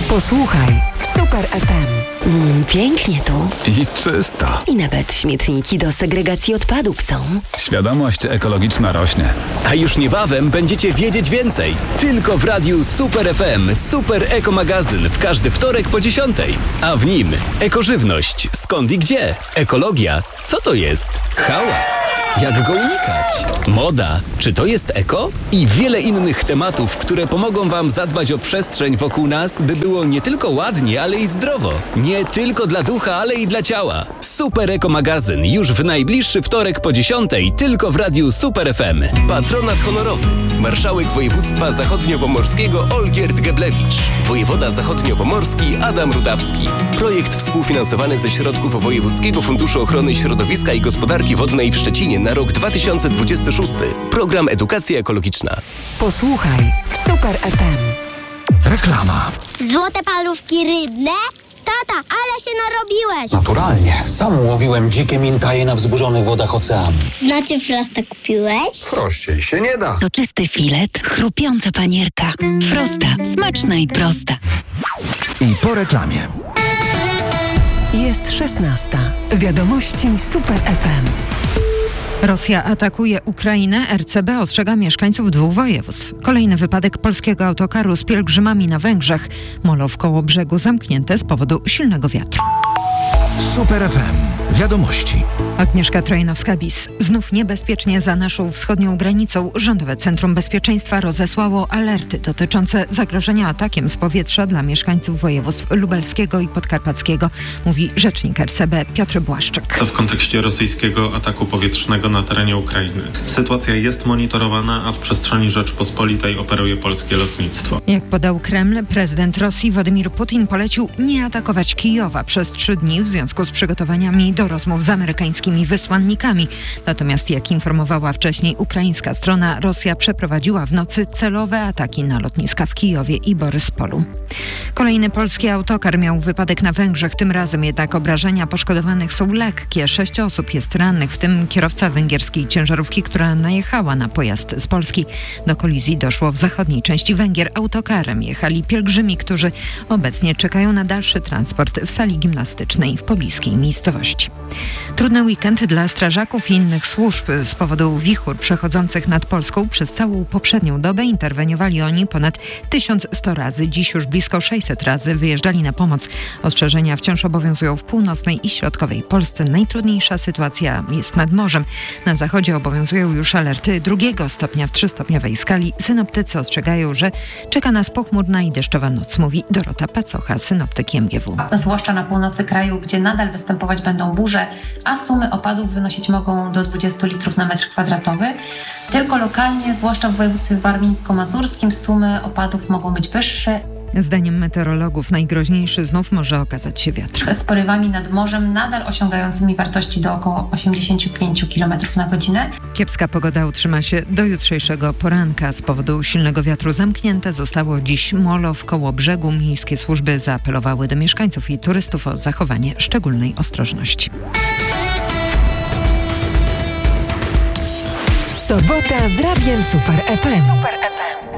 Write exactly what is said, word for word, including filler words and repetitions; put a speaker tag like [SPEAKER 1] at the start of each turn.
[SPEAKER 1] Posłuchaj w Super F M.
[SPEAKER 2] Mm, pięknie tu.
[SPEAKER 3] I czysto.
[SPEAKER 2] I nawet śmietniki do segregacji odpadów są.
[SPEAKER 3] Świadomość ekologiczna rośnie.
[SPEAKER 4] A już niebawem będziecie wiedzieć więcej. Tylko w radiu Super F M Super Eko Magazyn w każdy wtorek po dziesiątej. A w nim ekożywność. Skąd i gdzie? Ekologia. Co to jest? Hałas. Jak go unikać? Moda. Czy to jest eko? I wiele innych tematów, które pomogą Wam zadbać o przestrzeń wokół nas, by było nie tylko ładnie, ale i zdrowo. Nie tylko dla ducha, ale i dla ciała. Super Eko Magazyn już w najbliższy wtorek po dziesiątej tylko w radiu Super F M. Patronat honorowy. Marszałek województwa zachodniopomorskiego Olgierd Geblewicz. Wojewoda zachodniopomorski Adam Rudawski. Projekt współfinansowany ze środków Wojewódzkiego Funduszu Ochrony Środowiska i Gospodarki Wodnej w Szczecinie na rok dwa tysiące dwudziesty szósty. Program Edukacja Ekologiczna.
[SPEAKER 1] Posłuchaj w Super F M.
[SPEAKER 3] Reklama.
[SPEAKER 5] Złote paluszki rybne? Tata, ale się narobiłeś!
[SPEAKER 6] Naturalnie. Sam łowiłem dzikie mintaje na wzburzonych wodach oceanu.
[SPEAKER 5] Znaczy Frosta kupiłeś?
[SPEAKER 6] Prościej się nie da.
[SPEAKER 2] Soczysty filet, chrupiąca panierka. Frosta. Smaczna i prosta.
[SPEAKER 3] I po reklamie.
[SPEAKER 1] Jest szesnasta. Wiadomości Super F M.
[SPEAKER 7] Rosja atakuje Ukrainę. R C B ostrzega mieszkańców dwóch województw. Kolejny wypadek polskiego autokaru z pielgrzymami na Węgrzech. Molo w Kołobrzegu zamknięte z powodu silnego wiatru.
[SPEAKER 3] Super F M. Wiadomości.
[SPEAKER 7] Agnieszka Trojanowska-Bis. Znów niebezpiecznie za naszą wschodnią granicą. Rządowe Centrum Bezpieczeństwa rozesłało alerty dotyczące zagrożenia atakiem z powietrza dla mieszkańców województw lubelskiego i podkarpackiego, mówi rzecznik R C B Piotr Błaszczyk.
[SPEAKER 8] To w kontekście rosyjskiego ataku powietrznego na terenie Ukrainy. Sytuacja jest monitorowana, a w przestrzeni Rzeczpospolitej operuje polskie lotnictwo.
[SPEAKER 7] Jak podał Kreml, prezydent Rosji Władimir Putin polecił nie atakować Kijowa przez trzy dni w związku z przygotowaniami do rozmów z amerykańskimi wysłannikami. Natomiast jak informowała wcześniej ukraińska strona, Rosja przeprowadziła w nocy celowe ataki na lotniska w Kijowie i Boryspolu. Kolejny polski autokar miał wypadek na Węgrzech, tym razem jednak obrażenia poszkodowanych są lekkie. Sześć osób jest rannych, w tym kierowca węgierskiej ciężarówki, która najechała na pojazd z Polski. Do kolizji doszło w zachodniej części Węgier. Autokarem jechali pielgrzymi, którzy obecnie czekają na dalszy transport w sali gimnastycznej w pobliskiej miejscowości. Trudny weekend dla strażaków i innych służb. Z powodu wichur przechodzących nad Polską przez całą poprzednią dobę interweniowali oni ponad tysiąc sto razy. Dziś już blisko sześćset razy wyjeżdżali na pomoc. Ostrzeżenia wciąż obowiązują w północnej i środkowej Polsce. Najtrudniejsza sytuacja jest nad morzem. Na zachodzie obowiązują już alerty drugiego stopnia w trzystopniowej skali. Synoptycy ostrzegają, że czeka nas pochmurna i deszczowa noc, mówi Dorota Pacocha, synoptyk M G W.
[SPEAKER 9] Zwłaszcza na północy kraju, gdzie nadal występować będą burze, a sumy opadów wynosić mogą do dwudziestu litrów na metr kwadratowy. Tylko lokalnie, zwłaszcza w województwie warmińsko-mazurskim, sumy opadów mogą być wyższe.
[SPEAKER 7] Zdaniem meteorologów najgroźniejszy znów może okazać się wiatr.
[SPEAKER 9] Z porywami nad morzem nadal osiągającymi wartości do około osiemdziesiąt pięć kilometrów na godzinę.
[SPEAKER 7] Kiepska pogoda utrzyma się do jutrzejszego poranka. Z powodu silnego wiatru zamknięte zostało dziś molo w Kołobrzegu. Miejskie służby zaapelowały do mieszkańców i turystów o zachowanie szczególnej ostrożności.
[SPEAKER 1] Sobota z Radiem Super F M. Super F M.